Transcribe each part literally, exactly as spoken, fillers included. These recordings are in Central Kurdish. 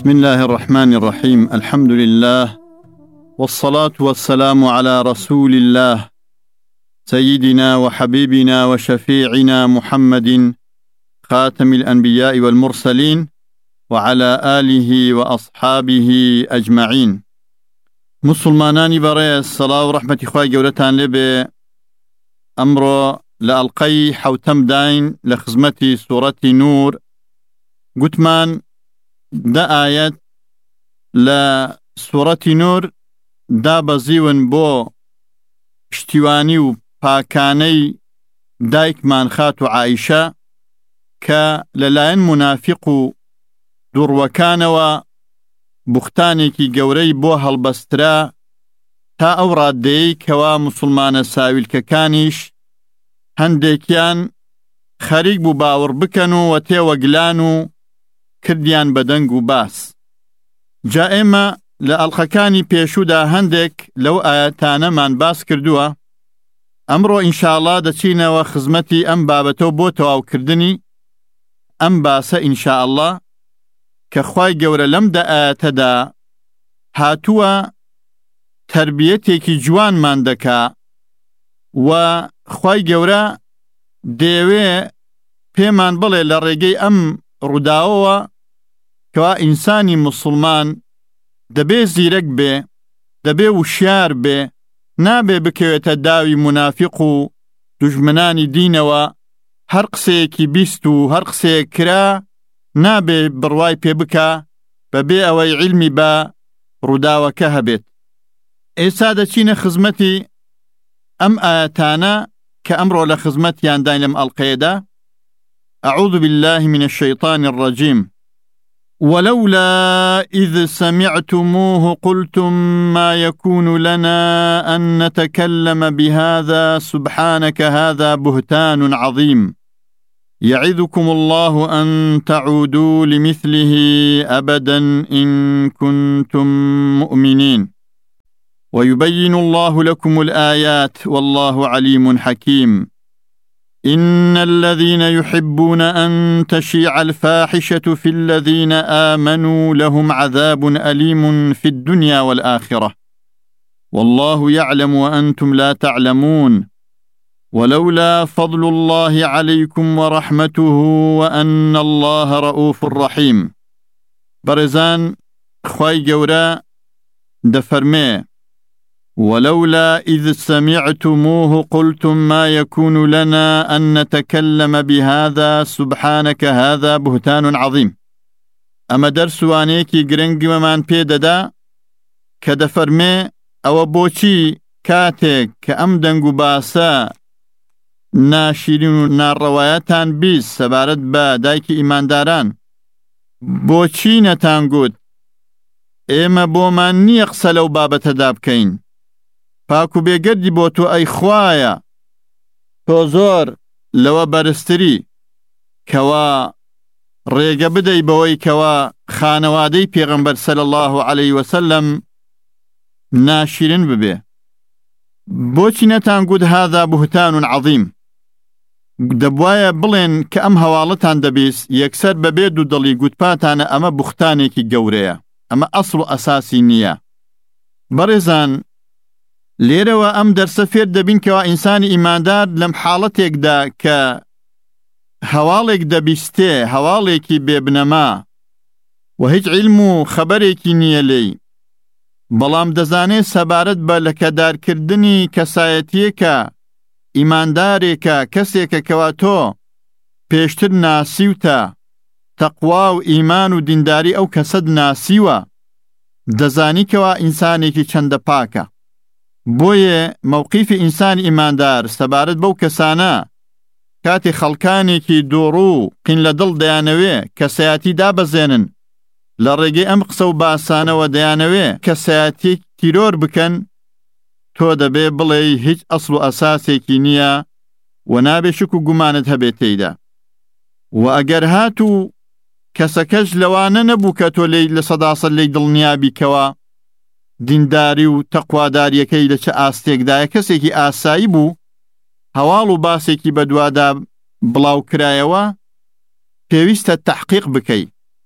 بسم الله الرحمن الرحيم. الحمد لله والصلاة والسلام على رسول الله سيدنا وحبيبنا وشفيعنا محمد خاتم الأنبياء والمرسلين وعلى آله وأصحابه أجمعين. مسلمانانی بەڕێز سەڵاو و ڕەحمەتی خوای گەورەتان لێبێ. ئەمڕۆ لە ئەڵقەی حەوتەم داین لە خزمەتی سوورەتی نور. گوتمان دە ئایەت لە سوورەتی نور دابەزیون بۆ پشتیوانی و پاکانەی دایکمان خات و عایشە کە لەلایەن منافق و دوڕوەکانەوە بوختانێکی گەورەی بۆ هەڵبەسترا تا ئەو ڕادەیەی کەوا موسڵمانە ساویلکەکانیش هەندێکیان خەریک بوو باوەڕ بکەن و وەتێوەگلان و کردیان بە دەنگ و باس. جا ئێمە لە ئەڵقەکانی پێشوودا هەندێک لەو ئایەتانەمان باس کردووە. ئەمڕۆ ئینشاءڵڵا دەچینەوە خزمەتی ئەم بابەتە بۆ تەواوکردنی ئەم باسە ئینشاءڵڵا کە خوای گەورە لەم دە ئایەتەدا هاتووە تەربیەتێکی جوانمان دەکا و خوای گەورە دەیەوێ پێمان بڵێ لە ڕێگەی ئەم ڕووداوەوە کەوا ئینسانی موسڵمان دەبێ زیرەک بێ، دەبێ وشیار بێ، نابێ بکەوێتە داوی منافق و دوژمنانی دینەوە. هەر قسەیەکی بیست و هەر قسەیەک کرا نابێ بڕوای پێ بکە بەبێ ئەوەی علمی بە ڕووداوەکە هەبێت. ئێستا دەچینە خزمەتی ئەم ئایەتانە کە ئەمڕۆ لە خزمەتیان داین لەم ئەڵقەیەدا. أعوذ بالله من الشيطان الرجيم. ولولا إذ سمعتموه قلتم ما يكون لنا أن نتكلم بهذا سبحانك هذا بهتان عظيم يعظكم الله أن تعودوا لمثله أبدا إن كنتم مؤمنين ويبين الله لكم الآيات والله عليم حكيم. إن الذين يحبون أن تشيع الفاحشة في الذين آمنوا لهم عذاب أليم في الدنيا والآخرة والله يعلم وأنتم لا تعلمون ولولا فضل الله عليكم ورحمته وأن الله رؤوف رحيم. برزان خواي جورا دفرمي ولولا إذ سمعتموه قلتم ما يكون لنا أن نتكلم بهذا سبحانك هذا بهتان عظيم. أما درسوانيكي گرنگی ومان پێدەدا کە دەفەرمێ ئەوە بۆچی کاتێک کە ئەم دەنگ و باسە ناشیرین و ناڕەوایەتان بیست سەبارەت بە دایکی ئیمانداران بۆچی نەتانگوت ئێمە بۆمان نییە قسە لەو بابەتەدا بکەین. پاک و بێگەردی بۆ تۆ ئەی خوایە، تۆ زۆر لەوە بەرزتری کەوا ڕێگە بدەی بەوەی کەوا خانەوادەی پێغەمبەر سەلی الله عەلەیه وسەلەم ناشیرن ببێ. بۆچی نەتانگوت هذا بهتان عظیم؟ دەبوایە بڵێن کە ئەم هەواڵەتان دەبیست یەکسەر بەبێ دوو دڵی گوتپاتانە ئەمە بوختانێکی گەورەیە، ئەمە ئەسڵ و ئەساسی نییە. بەڕێزان، لێرەوە ئەم دەرسە فێر دەبین کەوا ئینسانی ئیماندار لەم حاڵەتێکدا کە هەواڵێک دەبیستێ، هەواڵێکی بێبنەما و هیچ علم و خەبەرێکی نییە لێی، بەڵام دەزانێت سەبارەت بە لەکەدارکردنی کەسایەتیەکە ئیماندارێکە، کەسێکە کەوا تۆ پێشتر ناسیوتە تەقوا و ئیمان و دینداری ئەو کەسەت ناسیوە، دەزانی کەوا ئینسانێکی چەندە پاکە. بۆیە مەوقیفی ئینسانی ئیماندار سەبارەت بەو کەسانە کاتی خەڵکانێکی دووڕوو قین لە دڵ دەیانەوێ کەسایەتی دابەزێنن لە ڕێگەی ئەم قسە و باسانەوە دەیانەوێ کەسایەتی تیرۆر بکەن، تۆ دەبێ بڵێ هیچ ئەسڵ و ئەساسێکی نییە و نابێ شک و گومانت هەبێت تێیدا. و ئەگەر هات و کەسەکەش لەوانە نەبوو کە تۆ لێی لە سەداسەد لێی دڵنیابیکەوە دینداری و تەقواداریەکەی لە چه ئاستێکدایە، کەسێکی ئاسایی بوو هەواڵ و باسێکی بە دوادا بڵاو کرایەوە، پێویستە تەحقیق بکەی.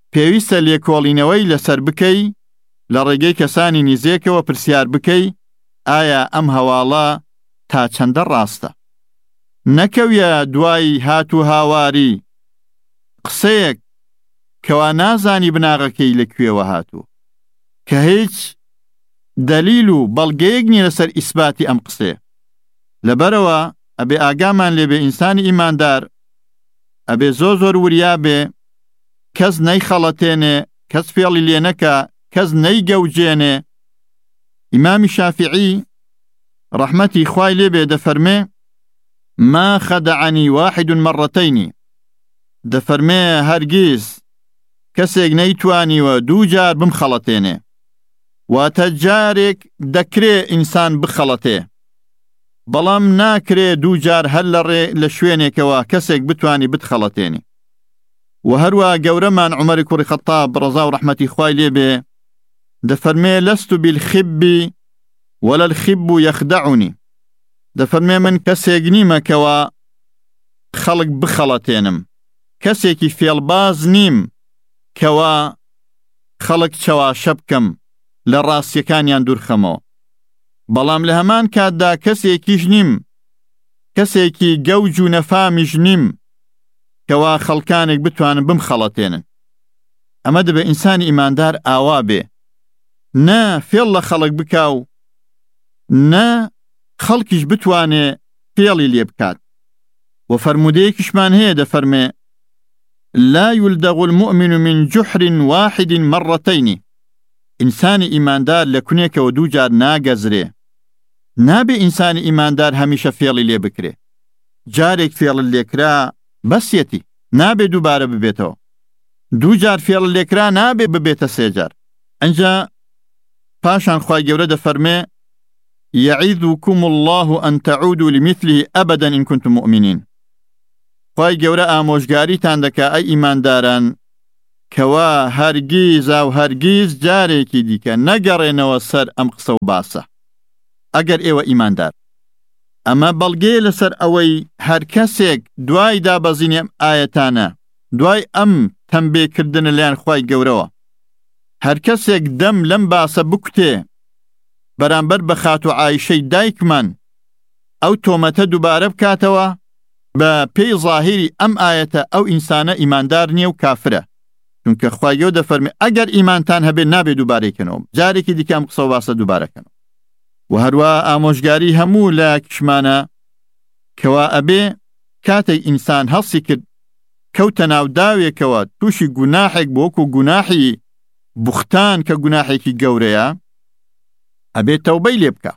پێویستە لێکۆڵینەوەی لەسەر بکەی لە ڕێگەی کەسانی نزیکەوە پرسیار بکەی ئایا ئەم هەواڵە تا چەندە ڕاستە. نەکەویە دوای هات و هاواری قسەیەک کەوا نازانی بناغەکەی لەکوێوە هاتوو کە هیچ دەلیل و بەڵگەیەک نیە لەسەر ئیسباتی ئەم قسەیە. لەبەرەوە ئەبێ ئاگامان لێبێ ئینسانی ئیماندار ئەبێ زۆر زۆر وریا بێ کەس نەیخەڵەتێنێ، کەس فێڵی لێ نەکا، کەس نەیگەوجێنێ. ئیمامی شافعی ڕەحمەتی خوای لێبێ دەفەرمێ ما خەدەعنی واحد مەڕەتەینی، دەفەرمێ هەرگیز کەسێک نەیتوانیوە دوو جار بمخەڵەتێنێ. واتە جارێک دەکرێ ئینسان بخەڵەتێ، بەڵام ناکرێ دوو جار هەر لە ڕێ لە شوێنێکەوە کەسێک بتوانی بتخەڵەتێنی. و هەروە گەورەمان عومەری کوڕی خەتاب ڕەزا و ڕەحمەتی خوای لێبێ دەفەرمێ لەست بالخبی ولا الخب يخدعني، دەفەرمێ من کەسێک نیمە کەوا خەڵک بخەڵەتێنم، کەسێکی فێڵباز نیم کەوا خەڵک چەواشە بکەم لە ڕاستیەکانیان دوورخەمەوە. بەڵام لە هەمان کاتدا کەسێکیش نیم، کەسێکی گەوج و نەفامیش نیم کەوا خەڵکانێک بتوانن بمخەڵەتێنن. ئەمە دەبێ ئینسانی ئیماندار ئاوا بێ، نە فێڵ لە خەڵک بکاو، نە خەڵکیش بتوانێ فێڵی لێ بکات. و فەرمودەیەکیشمان هەیە دەفەرمێ لا يلدغ المؤمن من جحر واحد مرتين، ئینسانی ئیماندار لە کونێکەوە دوو جار ناگەزرێ. نابێ ئینسانی ئیماندار هەمیشە فێڵی لێ بکرێ، جارێک فێڵ لێکرا بەسیەتی، نابێ دووبارە ببێتەوە. دوو جار فێڵ لێکرا نابێ ببێتە سێ جار. ئەنجا پاشان خوای گەورە دەفەرمێ يعظكم الله أن تعودوا لمثله أبدا إن كنتم مؤمنين. خوای گەورە ئامۆژگاریتان دەکا ئەی ئیمانداران کەوا هەرگیز و هەرگیز جارێکی دیکە نەگەڕێنەوە سەر ئەم قسە و باسە ئەگەر ئێوە ئیماندار. ئەمە بەڵگەیە لەسەر ئەوەی هەر کەسێک دوای دابەزینی ئەم ئایەتانە، دوای ئەم تەنبێکردنە لایەن خوای گەورەوە، هەر کەسێک دەم لەم باسە بکوتێ بەرامبەر بە خات و عایشەی دایکمان ئەو تۆمەتە دووبارە بکاتەوە، بە پێی ظاهری ئەم ئایەتە ئەو ئینسانە ئیماندار نییە و کافرە. چونکە خوای گەورە دەفەرمێ ئەگەر ئیمانتان هەبێت نابێت دووبارەیکەنەوە، جارێکی دیکە ئەم قسە و باسە دووبارەکەنەوە. و هەروە ئامۆژگاری هەموو لە کشمانە کەوا ئەبێ کاتێک ئینسان هەڵسی کرد کەوتە ناو داوێکەوە تووشی گوناحێک بۆ وەکو گوناحی بوختان کە گوناحێکی گەورەیە، ئەبێ تەوبەی لێ بکە،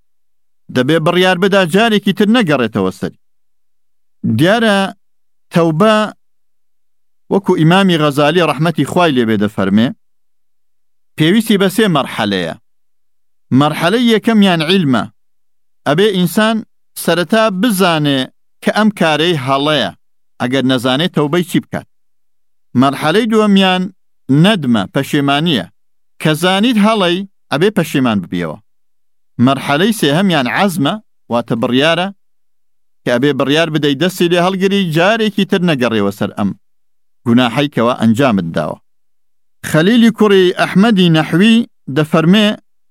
دەبێ بڕیار بدا جارێکی تر نەگەڕێتەوە سەری. دیارە تەوبە وەکو ئیمامی غەزالی ڕەحمەتی خوای لێبێ دەفەرمێ پێویستی بە سێ مەرحەلەیە. مەرحەلەی یەکەمیان عیلمە، ئەبێ ئینسان سەرەتا بزانێ کە ئەم کارەی هەڵەیە، ئەگەر نەزانێت تەوبەی چی بکات. مەرحەلەی دووەمیان نەدمە، پەشێمانیە، کە زانیت هەڵەی ئەبێ پەشێمان ببیەوە. مەرحەلەی سێهەمیان عەزمە، واتە بڕیارە کە ئەبێ بڕیار بدەی دەستی لێ هەڵگری جارێکی تر نەگەڕێەوە سەر ئەم گوناحەی کەوە ئەنجامت داوە. خەلیلی کوڕی ئەحمەدی نەحوی دەفەرمێ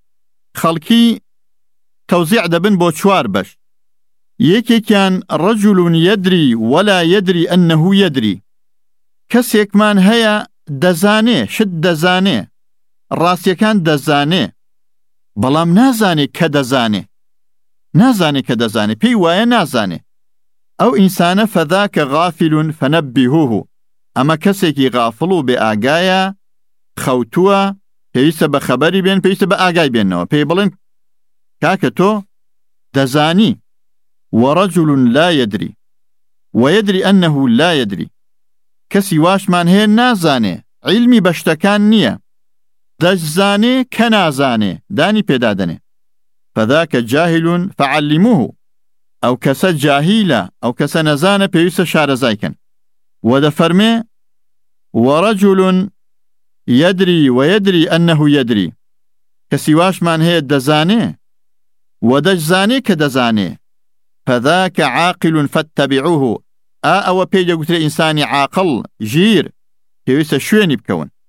خەڵکی تەوزیع دەبن بۆ چوار بەش. یەکێکیان ڕەجوڵ یەدری وەلا یەدری ئەنەهو یەدری، کەسێکمان هەیە دەزانێ، شت دەزانێ، ڕاستیەکان دەزانێ، بەڵام نازانێ کە دەزانێ، نازانێ کە دەزانێ، پێی وایە نازانێ. ئەو ئینسانە فەذاکە غافلون فەنەبیهوه، ئەمە کەسێکی غافڵ و بێ ئاگایە، خەوتووە، پێویستە بە خەبەری بێن، پێویستە بە ئاگای بێنەوە، پێی بڵێن کاکە تۆ دەزانی. وەڕەجوڵ لا یەدری وەیەدری ئەنەهو لا یەدری، کەسی واشمان هەیە نازانێ، عیلمی بە شتەکان نییە، دەزانێ کە نازانێ، دانی پێدادەنێ. فەذاکە جاهیلون فەعەلیموه، ئەو کەسە جاهیلە، ئەو کەسە نەزانە، پێویستە شارەزایکەن. وەدەفەرمێ وەڕەجوڵ یەدری وەیەدری ئەنەهو یەدری، کەسی واشمان هەیە دەزانێ و دەزانێ کە دەزانێ. فەذاکە عاقل فەتەبیعوه، ئا ئەوە پێی دەگوترێ ئینسانی عاقڵ ژیر، پێویستە شوێنی بکەون.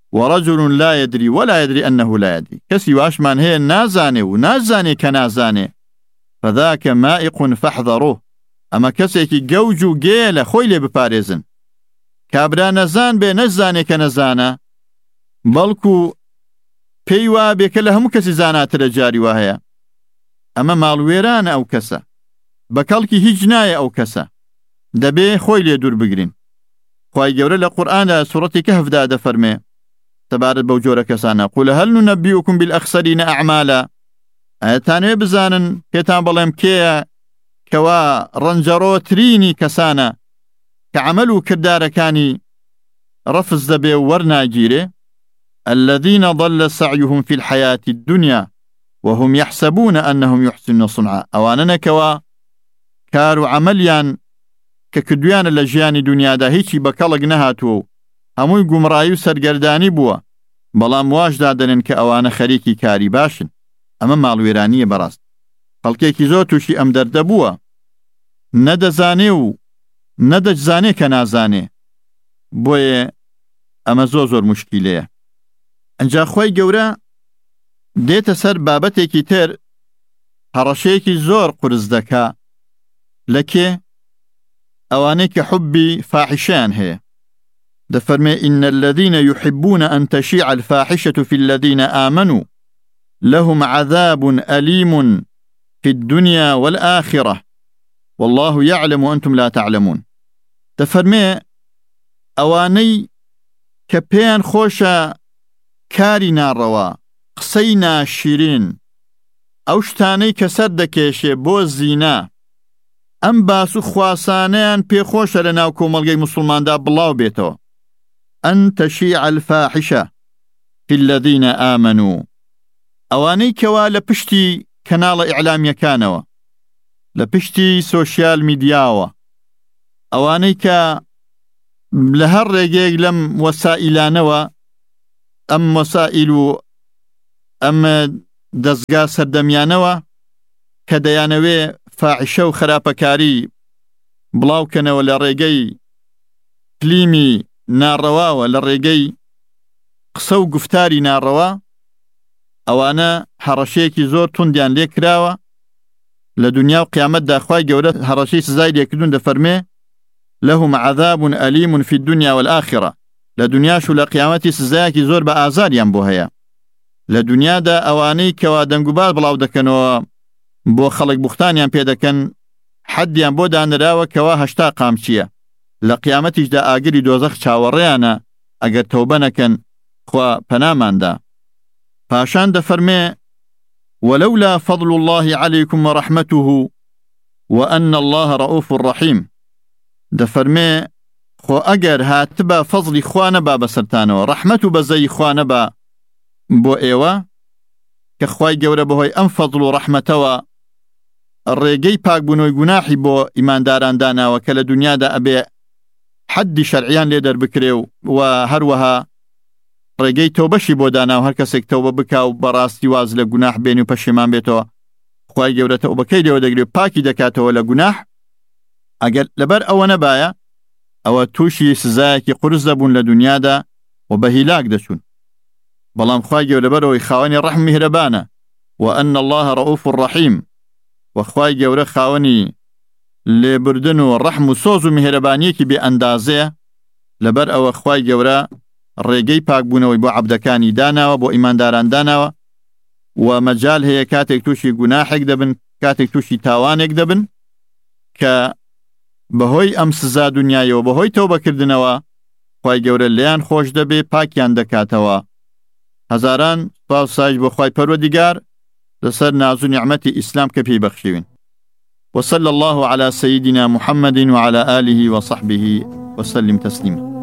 ورجل لا يدري ولا يدري أنه لا يدري كسي واشمان هي نازاني ونازاني كنازاني فذاك مائق فاحذروه أما كسيكي قوجو قيلة خويلي بباريزن كابرا نزان بي نزاني كنزانا بلكو پێیوا بێکە لە هەموو کەسی زاناترە جاری وهەیە ئەمە ماڵوێرانە ئەو کەسە بە کەڵکی هیچ نایە ئەو کەسە دەبێ خۆی لێ دوور بگرین خوای گەورە لە قورئاندا سوڕەتی کەهفدا دەفەرمێ تەبارەت بەو جۆرە کەسانە قول هەل نونەبیئوکم بالئەخسەرینە ئەعمالا ئاەتانوێ بزانن پێتان بەڵێم کێیە کەوا ڕەنجەڕۆترینی کەسانە کە عەمەل و کردارەکانی ڕەفز دەبێ و وەرناگیرێ الذين ضل سعيهم في الحياة الدنيا وهم يحسبون أنهم يحسنون صنعا أواننا كوا كارو عمليان ككدويان لجيان دنيا دا هيچي بكالق نهاتو هموي قمرايو سرگرداني بوا بلام واج دادنن كأوان خريكي كاري باشن أما مالويرانية براست خلقيكي زوتوشي أم درد بوا ندى زانيو ندى جزاني كنازاني بوي أما زوزور مشكلية ئەنجا خۆی گەورە دێتە سەر بابەتێکی تر هەڕەشەیەکی زۆر قورس دەکا لە کێ ئەوانەی کە حوبی فاحشەیان هەیە دەفەرمێ إن الذين يحبون أن تشيع الفاحشة في الذين آمنوا لهم عذاب أليم في الدنيا والآخرة والله يعلم وأنتم لا تعلمون دەفەرمێ ئەوانەی کە پێیان خۆشە کاری ناڕەوا قسەی ناشرین ئەو شتانەی کە سەر دەکێشێ بۆ زینا ئەم باس و خواسانەیان پێخۆشە لە ناو کۆمەڵگەی موسڵماندا بڵاو بێتەوە ئەن تەشیع الفاحشە في الذين آمنوا ئەوانەی کەوا لە پشتی کەناڵە ئیعلامیەکانەوە لە پشتی سۆشیال میدیاوە ئەوانەی کە لە هەر ڕێگەیەک لەم وەسائیلانەوە ئەم وەسائیل و ئەم دەستگا سەردەمیانەوە کە دەیانەوێ فاحشە و خراپەکاری بڵاوکەنەوە لە ڕێگەی کلیمی ناڕەواوە لە ڕێگەی قسە و گفتاری ناڕەوا ئەوانە هەڕەشەیەکی زۆر توندیان لێ کراوە لە دنیا و قیامەتدا خوای گەورە هەڕەشەی سزای لێکردوون دەفەرمێ لهم عذاب أليم في الدنيا والآخرة لدنيا شو لقيامتي سزاياكي زور بآزاريان بو هيا لدنيا دا أواني كوا دنگوبال بلاو دكنو بو خلق بختانيان بيدكن حديان بو دانراوة كوا هشتا قامشية لقيامتيش دا آقري دوزخ چاوريانا اگر توبنكن خوا پنامان دا پاشان دا فرمي ولولا فضل الله عليكم ورحمته وأن الله رؤوف رحيم دا فرمي خو اگر هاتبا فضلی خوانه با بسرتانەوە ڕەحمەت و بەزەی خوانە با بۆ ئێوە کە خوای گەورە بەهۆی ئەم فەضل و ڕەحمەتەوە ڕێگەی پاکبوونەوەی گوناحی بۆ ئیمانداران داناوە کە لە دنیادا ئەبێ حەدی شەرعیان لێ دەربکرێ و هەروەها ڕێگەی تەوبەشی بۆ داناوە هەر کەسێک تەوبە بکا و بەڕاستی واز لە گوناح بێنی و پەشیمان بێتەوە خوای گەورە تەوبەکەی لێوە دەگرێت پاکی دەکاتەوە لە گوناح ئەگەر لەبەر ئەوە نەبایە ئەوە تووشی سزایەکی قورس دەبوون لە دنیادا و بە هیلاک دەچوون بەڵام خوای گەورە لەبەرەوەی خاوەنی ڕەحم میهرەبانە وأن الله رؤوف رحيم وخوای گەورە خاوەنی لێبوردن و ڕەحم و سۆز و میهرەبانیەکی بێ ئەندازەیە لەبەر ئەوە خوای گەورە ڕێگەی پاکبوونەوەی بۆ عەبدەکانی داناوە بۆ ئیمانداران داناوە و مەجال هەیە کاتێک تووشی گوناحێک دەبن کاتێک تووشی تاوانێک دەبن کە بەهۆی ئەم سزا دنیایەوە بەهۆی تەوبەکردنەوە خوای گەورە لێیان خۆش دەبێ پاکیان دەکاتەوە هەزاران سوپاس و ستایش بۆ خوای پەروەردیگار لەسەر ناز و نیعمەتی ئیسلام کە پێی بەخشیوین وصلى الله على سيدنا محمد وعلى آله وصحبه وسلم تسليما